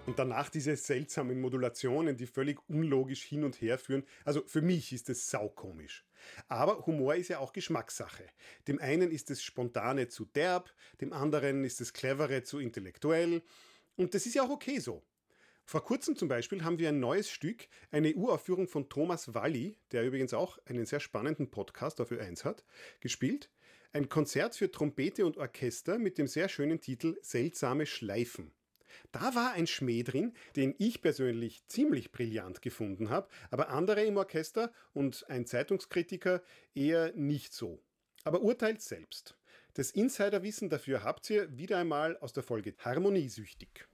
Und danach diese seltsamen Modulationen, die völlig unlogisch hin und her führen. Also für mich ist es saukomisch. Aber Humor ist ja auch Geschmackssache. Dem einen ist das Spontane zu derb, dem anderen ist das Clevere zu intellektuell. Und das ist ja auch okay so. Vor kurzem zum Beispiel haben wir ein neues Stück, eine Uraufführung von Thomas Walli, der übrigens auch einen sehr spannenden Podcast auf Ö1 hat, gespielt. Ein Konzert für Trompete und Orchester mit dem sehr schönen Titel Seltsame Schleifen. Da war ein Schmäh drin, den ich persönlich ziemlich brillant gefunden habe, aber andere im Orchester und ein Zeitungskritiker eher nicht so. Aber urteilt selbst. Das Insiderwissen dafür habt ihr wieder einmal aus der Folge Harmoniesüchtig.